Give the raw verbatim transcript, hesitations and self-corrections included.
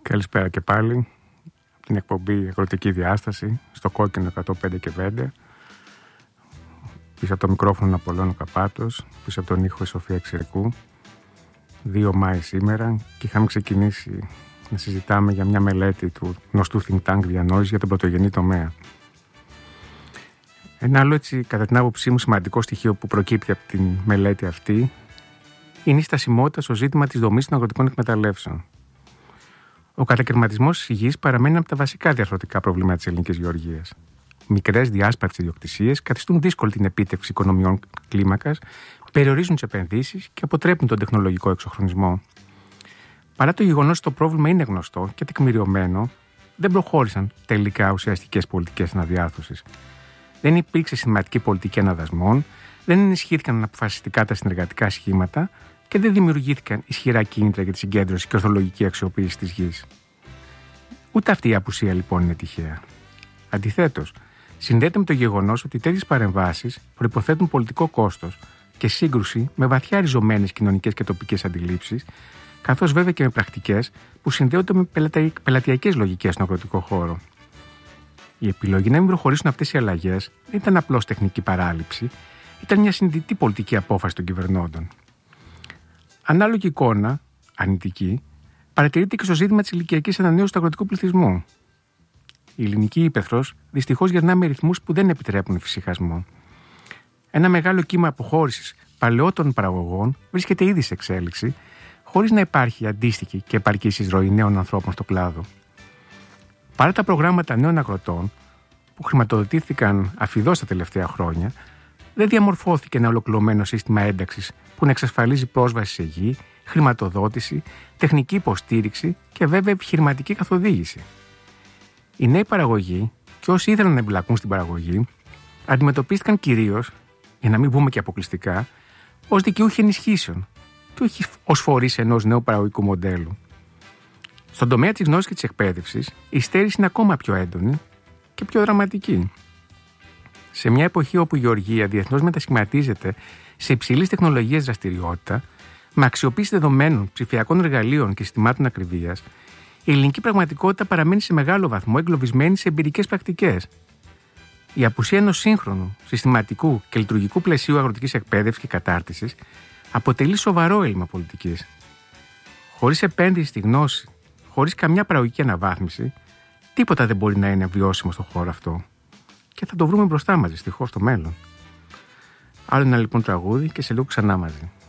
Καλησπέρα και πάλι από την εκπομπή Αγροτική Διάσταση στο Κόκκινο εκατό πέντε και πέντε. Πίσω από το μικρόφωνο Απολώνο Καπάτος, πίσω από τον ήχο η Σοφία Εξηρικού. δύο Μάη σήμερα και είχαμε ξεκινήσει να συζητάμε για μια μελέτη του γνωστού think tank Διανόηση για τον πρωτογενή τομέα. Ένα άλλο, έτσι, κατά την άποψή μου, σημαντικό στοιχείο που προκύπτει από τη μελέτη αυτή είναι η στασιμότητα στο ζήτημα της δομής των αγροτικών εκμεταλλεύσεων. Ο κατακαιρματισμός της γης παραμένει ένα από τα βασικά διαρθρωτικά προβλήματα της ελληνικής γεωργίας. Μικρές διάσπαρτες ιδιοκτησίες καθιστούν δύσκολη την επίτευξη οικονομιών κλίμακας, περιορίζουν τις επενδύσεις και αποτρέπουν τον τεχνολογικό εξοχρονισμό. Παρά το γεγονός ότι το πρόβλημα είναι γνωστό και τεκμηριωμένο, δεν προχώρησαν τελικά ουσιαστικές πολιτικές αναδιάρθρωσης. Δεν υπήρξε συστηματική πολιτική αναδασμών, δεν ενισχύθηκαν αποφασιστικά τα συνεργατικά σχήματα και δεν δημιουργήθηκαν ισχυρά κίνητρα για τη συγκέντρωση και ορθολογική αξιοποίηση της γης. Ούτε αυτή η απουσία λοιπόν είναι τυχαία. Αντιθέτως, συνδέεται με το γεγονός ότι τέτοιες παρεμβάσεις προϋποθέτουν πολιτικό κόστος και σύγκρουση με βαθιά ριζωμένες κοινωνικές και τοπικές αντιλήψεις, καθώς βέβαια και με πρακτικές που συνδέονται με πελατειακές λογικές στον αγροτικό χώρο. Η επιλογή να μην προχωρήσουν αυτές οι αλλαγές δεν ήταν απλώς τεχνική παράληψη, ήταν μια συνειδητή πολιτική απόφαση των κυβερνώντων. Ανάλογη εικόνα, αρνητική, παρατηρείται και στο ζήτημα της ηλικιακής ανανέωσης του αγροτικού πληθυσμού. Η ελληνική ύπαιθρος δυστυχώς γερνά με ρυθμούς που δεν επιτρέπουν εφησυχασμό. Ένα μεγάλο κύμα αποχώρησης παλαιότερων παραγωγών βρίσκεται ήδη σε εξέλιξη, χωρίς να υπάρχει αντίστοιχη και επαρκή εισρωή νέων ανθρώπων στο κλάδο. Παρά τα προγράμματα νέων αγροτών, που χρηματοδοτήθηκαν αφιδώς τα τελευταία χρόνια, δεν διαμορφώθηκε ένα ολοκληρωμένο σύστημα ένταξης που να εξασφαλίζει πρόσβαση σε γη, χρηματοδότηση, τεχνική υποστήριξη και βέβαια επιχειρηματική καθοδήγηση. Οι νέοι παραγωγοί και όσοι ήθελαν να εμπλακούν στην παραγωγή αντιμετωπίστηκαν κυρίως, για να μην πούμε και αποκλειστικά, ως δικαιούχοι ενισχύσεων και όχι ως φορείς ενός νέου παραγωγικού μοντέλου. Στον τομέα της γνώσης και της εκπαίδευσης, η στέρηση είναι ακόμα πιο έντονη και πιο δραματική. Σε μια εποχή όπου η γεωργία διεθνώς μετασχηματίζεται σε υψηλής τεχνολογίας δραστηριότητα, με αξιοποίηση δεδομένων, ψηφιακών εργαλείων και συστημάτων ακριβίας, η ελληνική πραγματικότητα παραμένει σε μεγάλο βαθμό εγκλωβισμένη σε εμπειρικές πρακτικές. Η απουσία ενός σύγχρονου, συστηματικού και λειτουργικού πλαισίου αγροτικής εκπαίδευσης και κατάρτισης αποτελεί σοβαρό έλλειμμα πολιτικής. Χωρίς επένδυση στη γνώση, χωρίς καμιά παραγωγική αναβάθμιση, τίποτα δεν μπορεί να είναι βιώσιμο στον χώρο αυτό. Και θα το βρούμε μπροστά μας, δυστυχώς, στο μέλλον. Άλλο ένα λοιπόν τραγούδι και σε λίγο ξανά μαζί.